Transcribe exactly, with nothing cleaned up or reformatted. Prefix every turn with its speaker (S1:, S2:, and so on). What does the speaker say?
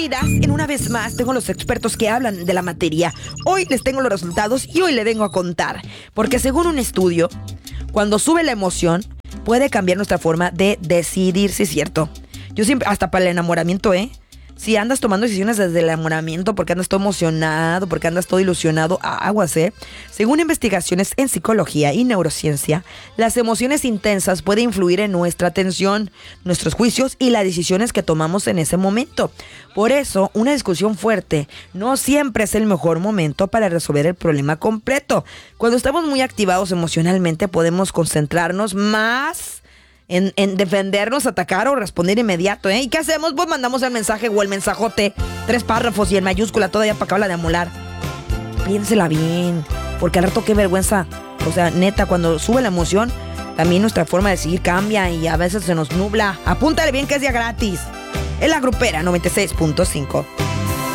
S1: bienvenidas en una vez más. Tengo los expertos que hablan de la materia. Hoy les tengo los resultados y hoy le vengo a contar. Porque según un estudio, cuando sube la emoción, puede cambiar nuestra forma de decidir, si es cierto. Yo siempre, hasta para el enamoramiento, ¿eh? Si andas tomando decisiones desde el enamoramiento, porque andas todo emocionado, porque andas todo ilusionado, aguas, ¿eh? Según investigaciones en psicología y neurociencia, las emociones intensas pueden influir en nuestra atención, nuestros juicios y las decisiones que tomamos en ese momento. Por eso, una discusión fuerte no siempre es el mejor momento para resolver el problema completo. Cuando estamos muy activados emocionalmente, podemos concentrarnos más En, en defendernos, atacar o responder inmediato, ¿eh? ¿Y qué hacemos? Pues mandamos el mensaje o el mensajote, tres párrafos y en mayúscula todavía para acabarla de amolar. Piénsela bien, porque al rato qué vergüenza. O sea, neta, cuando sube la emoción, también nuestra forma de seguir cambia y a veces se nos nubla. Apúntale bien que es día gratis. Es La Grupera noventa y seis punto cinco.